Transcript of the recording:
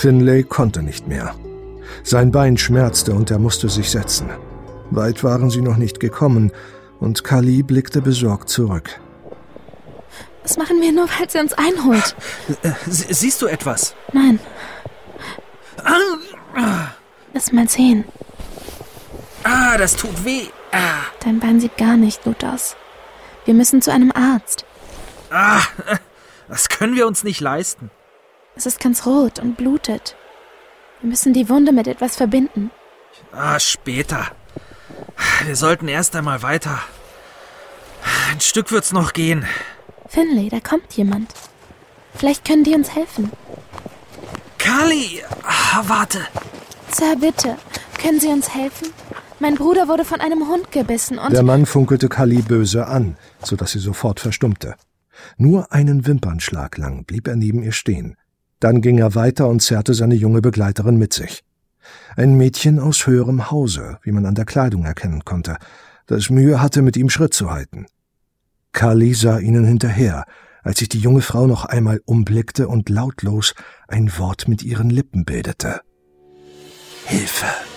Finlay konnte nicht mehr. Sein Bein schmerzte und er musste sich setzen. Weit waren sie noch nicht gekommen und Kali blickte besorgt zurück. Was machen wir nur, weil sie uns einholt? Siehst du etwas? Nein. Lass mal sehen. Das tut weh. Dein Bein sieht gar nicht gut aus. Wir müssen zu einem Arzt. Das können wir uns nicht leisten. Es ist ganz rot und blutet. Wir müssen die Wunde mit etwas verbinden. Später. Wir sollten erst einmal weiter. Ein Stück wird's noch gehen. Finlay, da kommt jemand. Vielleicht können die uns helfen. Kali! Warte. Sir, bitte. Können Sie uns helfen? Mein Bruder wurde von einem Hund gebissen und... Der Mann funkelte Kali böse an, sodass sie sofort verstummte. Nur einen Wimpernschlag lang blieb er neben ihr stehen. Dann ging er weiter und zerrte seine junge Begleiterin mit sich. Ein Mädchen aus höherem Hause, wie man an der Kleidung erkennen konnte, das Mühe hatte, mit ihm Schritt zu halten. Kali sah ihnen hinterher, als sich die junge Frau noch einmal umblickte und lautlos ein Wort mit ihren Lippen bildete. Hilfe!